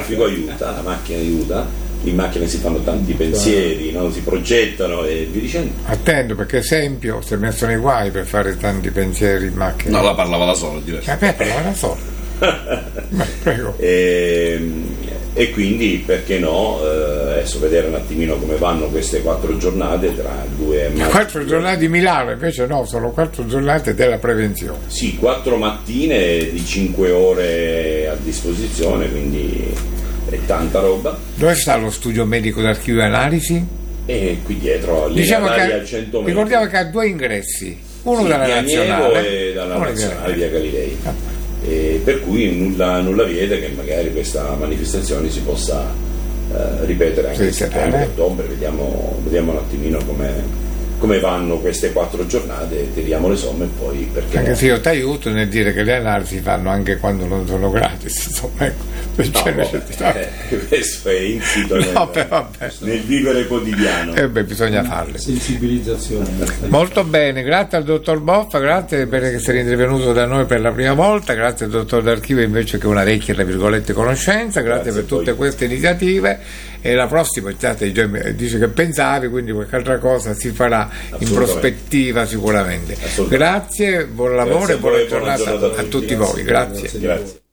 grafico aiuta, la macchina aiuta, in macchina si fanno tanti pensieri, no? Si progettano e vi dicendo. Attento, perché esempio si è messo nei guai per fare tanti pensieri in macchina. No, la parlava da solo, è diverso. Parlava da solo. Prego. E quindi perché no, adesso vedere un attimino come vanno queste 4 giornate tra 2 e 4 giornate di Milano, invece no, sono 4 giornate della prevenzione. Sì, 4 mattine di 5 ore a disposizione, quindi è tanta roba. Dove sta lo studio medico d'archivio e analisi? E qui dietro Diciamo che al 100 metri. ricordiamo che ha 2 ingressi, uno sì, dalla nazionale e dalla nazionale via Galilei. Per cui nulla vieta che magari questa manifestazione si possa ripetere anche in settembre, ottobre. Vediamo un attimino come vanno queste 4 giornate, tiriamo le somme e poi perché anche se io ti aiuto nel dire che le analisi fanno anche quando non sono gratis, insomma, ecco, questo è insito nel vivere quotidiano. Bisogna farle. Sensibilizzazione. Molto bene, grazie al dottor Boffa, grazie per essere intervenuto da noi per la prima volta, grazie al dottor D'Archivio invece che una vecchia tra virgolette conoscenza, grazie per tutte queste iniziative, e la prossima dice che pensavi, quindi qualche altra cosa si farà in prospettiva sicuramente. Grazie, buon lavoro e buona giornata a tutti voi, grazie.